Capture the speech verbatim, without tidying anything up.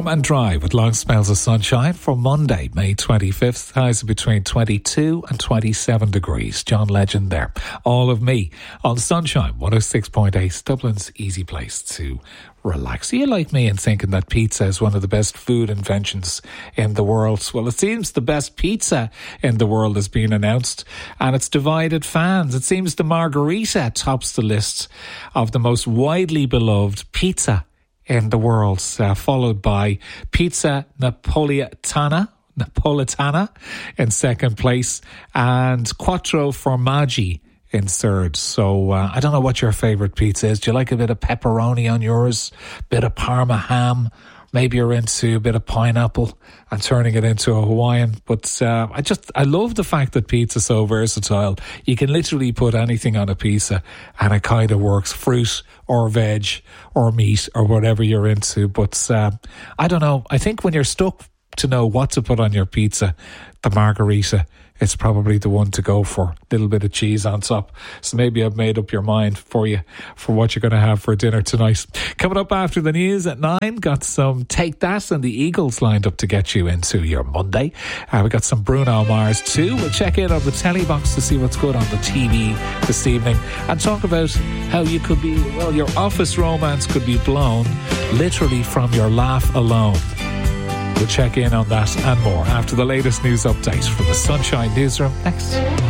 Warm and dry with long spells of sunshine for Monday, May twenty-fifth. Highs are between twenty-two and twenty-seven degrees. John Legend there. All of me on Sunshine one oh six point eight, Dublin's easy place to relax. Are you like me in thinking that pizza is one of the best food inventions in the world? Well, it seems the best pizza in the world has been announced and it's divided fans. It seems the margherita tops the list of the most widely beloved pizza in the world, uh, followed by pizza napolitana, napolitana in second place, and quattro formaggi in third. So uh, I don't know what your favourite pizza is. Do you like a bit of pepperoni on yours? Bit of Parma ham? Maybe you're into a bit of pineapple and turning it into a Hawaiian. But uh, I just, I love the fact that pizza's so versatile. You can literally put anything on a pizza and it kind of works. Fruit or veg or meat or whatever you're into. But uh, I don't know. I think when you're stuck to know what to put on your pizza, the margherita, it's probably the one to go for. A little bit of cheese on top. So maybe I've made up your mind for you for what you're going to have for dinner tonight. Coming up after the news at nine, got some Take That and the Eagles lined up to get you into your Monday. Uh, we got some Bruno Mars too. We'll check in on the telly box to see what's good on the T V this evening and talk about how you could be, well, your office romance could be blown literally from your laugh alone. We'll check in on that and more after the latest news update from the Sunshine Newsroom next.